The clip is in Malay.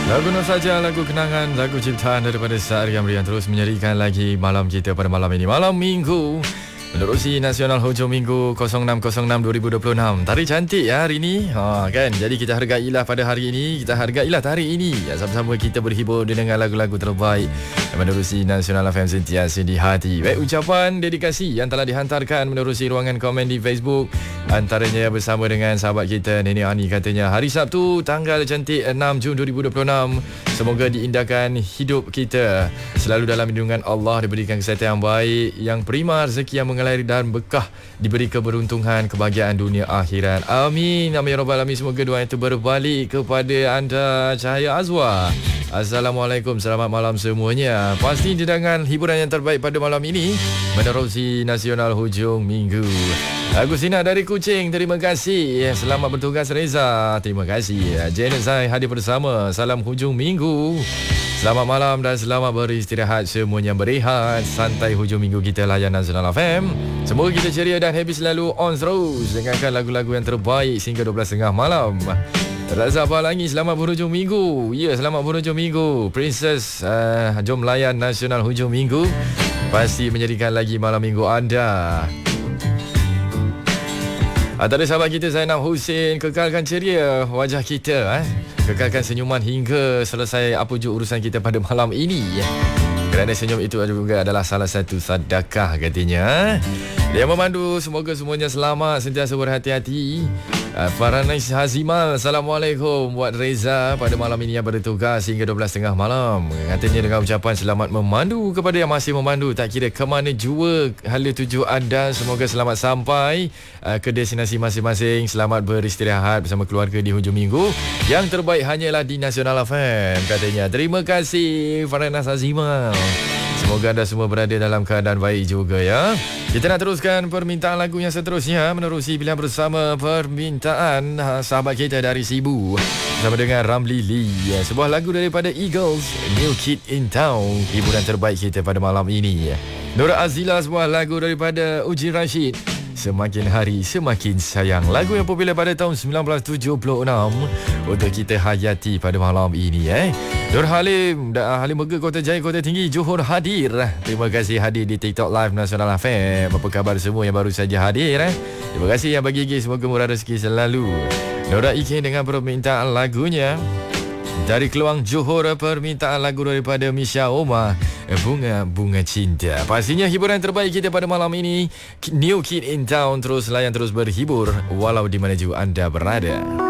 Lagu Nur Saja, lagu kenangan, lagu ciptaan daripada Sa'ari Amri yang terus menyerikan lagi malam kita pada malam ini. Malam Minggu menerusi Nasional Hujung Minggu 06.06.2026. Tarikh cantik ya hari ini. Kan? Jadi kita hargailah pada hari ini. Kita hargailah tarikh ini. Sama-sama kita berhibur dengan lagu-lagu terbaik menerusi Nasional FM sentiasa di hati. Baik, ucapan dedikasi yang telah dihantarkan menerusi ruangan komen di Facebook. Antaranya bersama dengan sahabat kita Nenek Ani, katanya hari Sabtu tanggal cantik 6 Jun 2026. Semoga diindahkan hidup kita selalu dalam lindungan Allah, diberikan kesihatan yang baik, yang prima, rezeki yang mengalir dan berkah, diberi keberuntungan, kebahagiaan dunia akhirat. Amin. Amin ya rabbal alamin. Semoga doa itu berbalik kepada anda, Cahaya Azwa. Assalamualaikum, selamat malam semuanya. Pasti dengan hiburan yang terbaik pada malam ini menerusi Nasional Hujung Minggu. Agustina dari Kuching, terima kasih. Selamat bertugas Reza, terima kasih. Janet Zai hadir bersama. Salam Hujung Minggu. Selamat malam dan selamat beristirahat semuanya, berehat santai hujung minggu kita layan Nasional FM. Semoga kita ceria dan happy selalu on terus dengarkan lagu-lagu yang terbaik sehingga 12.30 malam. Tak sabar lagi, selamat berhujung minggu. Ya, selamat berhujung minggu Princess. Jom layan Nasional Hujung Minggu. Pasti menjadikan lagi malam minggu anda. Antara sahabat kita Zainab Hussein, kekalkan ceria wajah kita, kekalkan senyuman hingga selesai apa je urusan kita pada malam ini. Kerana senyum itu juga adalah salah satu sedekah, katanya. Dia memandu, semoga semuanya selamat, sentiasa berhati-hati. Faranis Hazimal, Assalamualaikum buat Reza pada malam ini yang bertugas hingga 12.30 malam. Katanya dengan ucapan selamat memandu kepada yang masih memandu, tak kira ke mana jua hala tuju anda. Semoga selamat sampai ke destinasi masing-masing. Selamat beristirahat bersama keluarga di hujung minggu. Yang terbaik hanyalah di Nasional FM, katanya. Terima kasih Faranis Hazimal. Semoga anda semua berada dalam keadaan baik juga ya. Kita nak teruskan permintaan lagu yang seterusnya menerusi pilihan bersama permintaan sahabat kita dari Sibu bersama dengan Ramli Lee. Sebuah lagu daripada Eagles, New Kid in Town, hiburan terbaik kita pada malam ini. Nora Azila, sebuah lagu daripada Uji Rashid, Semakin Hari Semakin Sayang, lagu yang popular pada tahun 1976 untuk kita hayati pada malam ini. Nur Halim, Halim Burger, Kota Jaya, Kota Tinggi, Johor hadir. Terima kasih hadir di TikTok Live Nasional FM. Apa khabar semua yang baru saja hadir? Terima kasih yang bagi gigi, semoga murah rezeki selalu. Nora Ikin dengan permintaan lagunya dari Keluang Johor, permintaan lagu daripada Misha Omar, Bunga-Bunga Cinta. Pastinya hiburan terbaik kita pada malam ini. New Kid in Town, terus layan, terus berhibur walau di mana juga anda berada.